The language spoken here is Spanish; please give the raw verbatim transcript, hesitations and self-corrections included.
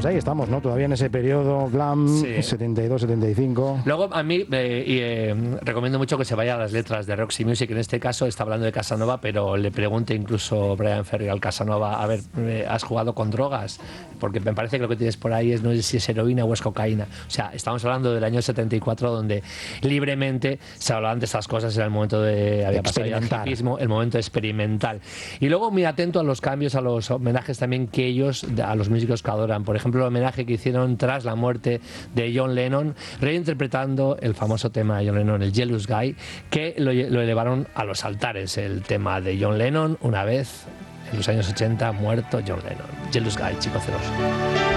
pues ahí estamos, ¿no? Todavía en ese periodo glam, sí. setenta y dos, setenta y cinco. Luego, a mí, eh, y, eh, recomiendo mucho que se vaya a las letras de Roxy Music. En este caso está hablando de Casanova, pero le pregunte incluso Brian Ferry al Casanova, a ver, eh, ¿has jugado con drogas? Porque me parece que lo que tienes por ahí es, no sé si es heroína o es cocaína. O sea, estamos hablando del año setenta y cuatro, donde libremente se hablaban de estas cosas, era el momento de, había pasado ya el hipismo, el momento experimental. Y luego muy atento a los cambios, a los homenajes también que ellos, a los músicos que adoran. Por ejemplo, el homenaje que hicieron tras la muerte de John Lennon, reinterpretando el famoso tema de John Lennon, el Jealous Guy, que lo, lo elevaron a los altares, el tema de John Lennon, una vez en los años ochenta muerto John Lennon. Jealous Guy, Chico Celoso.